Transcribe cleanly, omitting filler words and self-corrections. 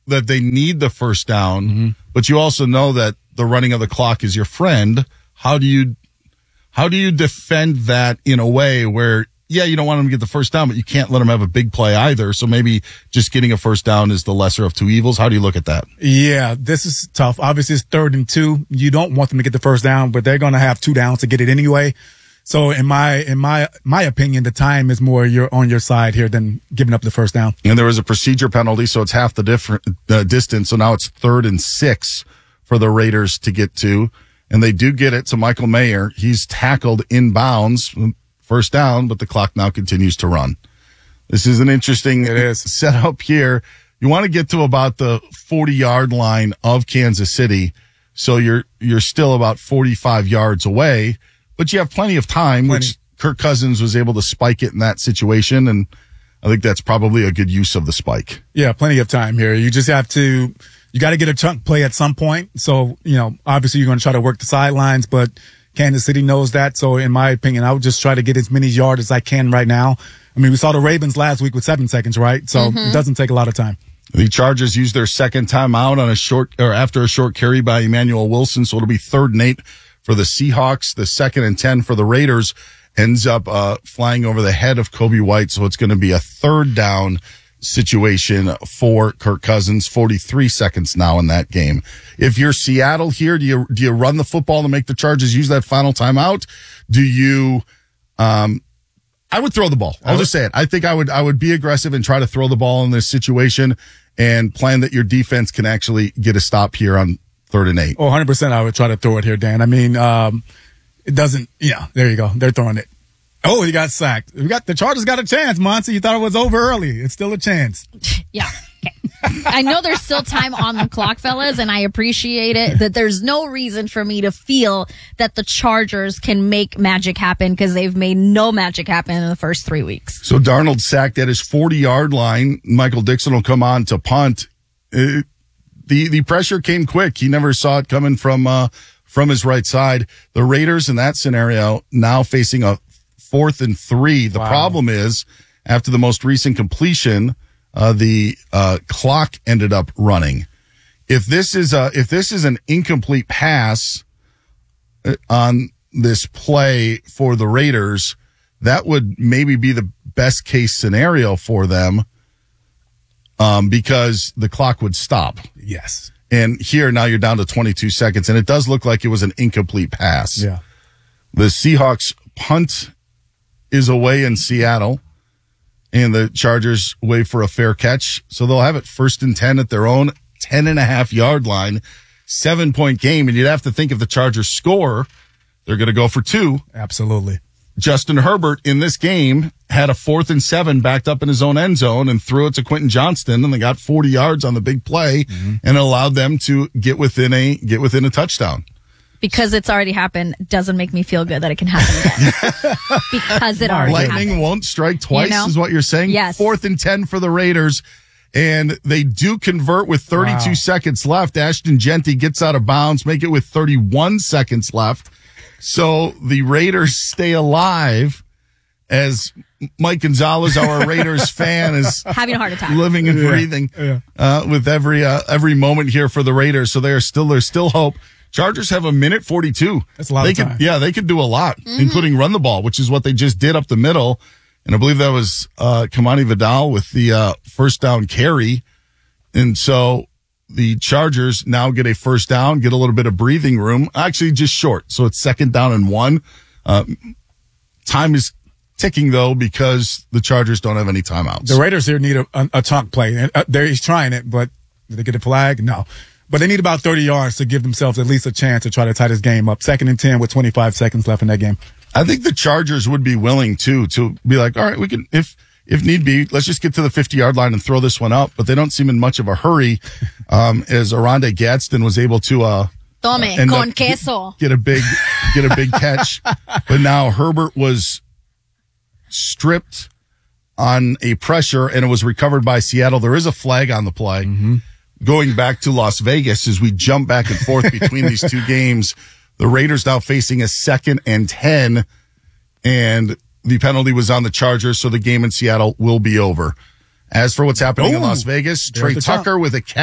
that they need the first down, but you also know that the running of the clock is your friend. How do you defend that in a way where, yeah, you don't want them to get the first down, but you can't let them have a big play either. So maybe just getting a first down is the lesser of two evils. How do you look at that? Yeah, this is tough. Obviously, it's 3rd and 2. You don't want them to get the first down, but they're going to have 2 downs to get it anyway. So in my opinion, the time is more on your side here than giving up the first down. And there was a procedure penalty, so it's half the distance. So now it's 3rd and 6 for the Raiders to get to. And they do get it to Michael Mayer. He's tackled inbounds, first down, but the clock now continues to run. This is an interesting setup here. You want to get to about the 40-yard line of Kansas City, so you're still about 45 yards away, but you have plenty of time, which Kirk Cousins was able to spike it in that situation, and I think that's probably a good use of the spike. Yeah, plenty of time here. You just have to – you got to get a chunk play at some point. So, obviously you're going to try to work the sidelines, but Kansas City knows that. So in my opinion, I would just try to get as many yards as I can right now. I mean, we saw the Ravens last week with 7 seconds, right? So it doesn't take a lot of time. The Chargers used their second timeout on after a short carry by Emmanuel Wilson. So it'll be 3rd and 8 for the Seahawks. The 2nd and 10 for the Raiders ends up flying over the head of Kobe White. So it's going to be a 3rd down situation for Kirk Cousins. 43 seconds now in that game. If you're Seattle here, do you run the football to make the Chargers use that final timeout? Do you, I would throw the ball. I'll just say it. I think I would be aggressive and try to throw the ball in this situation and plan that your defense can actually get a stop here on 3rd and 8. Oh, 100% I would try to throw it here, Dan. I mean, it doesn't, there you go. They're throwing it. Oh, he got sacked. The Chargers got a chance, Monty. You thought it was over early. It's still a chance. Yeah. Okay. I know there's still time on the clock, fellas, and I appreciate it that there's no reason for me to feel that the Chargers can make magic happen because they've made no magic happen in the first 3 weeks. So Darnold sacked at his 40-yard line. Michael Dixon will come on to punt. The pressure came quick. He never saw it coming from his right side. The Raiders in that scenario now facing a 4th and 3. The problem is after the most recent completion, the clock ended up running. If this is an incomplete pass on this play for the Raiders, that would maybe be the best case scenario for them, because the clock would stop. Yes. And here now you're down to 22 seconds, and it does look like it was an incomplete pass. Yeah. The Seahawks punt is away in Seattle, and the Chargers wait for a fair catch. So they'll have it 1st and 10 at their own 10.5-yard line, 7-point game. And you'd have to think if the Chargers score, they're going to go for 2. Absolutely. Justin Herbert in this game had a 4th and 7 backed up in his own end zone and threw it to Quentin Johnston, and they got 40 yards on the big play, and it allowed them to get within a touchdown. Because it's already happened doesn't make me feel good that it can happen again. Because it already happened. Lightning won't strike twice, is what you're saying? Yes. 4th and 10 for the Raiders, and they do convert with 32 seconds left. Ashton Genty gets out of bounds, make it with 31 seconds left. So the Raiders stay alive as Mike Gonzalez, our Raiders fan, is having a heart attack, living and breathing with every moment here for the Raiders. So there's still hope. Chargers have 1:42. That's a lot of time. Yeah, they could do a lot, including run the ball, which is what they just did up the middle. And I believe that was Kamani Vidal with the first down carry. And so the Chargers now get a first down, get a little bit of breathing room. Actually, just short. So it's 2nd down and 1. Time is ticking, though, because the Chargers don't have any timeouts. The Raiders here need a chunk play. He's trying it, but did they get a flag? No. But they need about 30 yards to give themselves at least a chance to try to tie this game up. 2nd and 10 with 25 seconds left in that game. I think the Chargers would be willing to be like, all right, we can, if need be, let's just get to the 50-yard line and throw this one up. But they don't seem in much of a hurry, as Oronde Gadsden was able to, Tome con queso. Get a big catch. But now Herbert was stripped on a pressure and it was recovered by Seattle. There is a flag on the play. Going back to Las Vegas as we jump back and forth between these two games, the Raiders now facing a 2nd and 10, and the penalty was on the Chargers, so the game in Seattle will be over. As for what's happening in Las Vegas, Trey Tucker with a catch.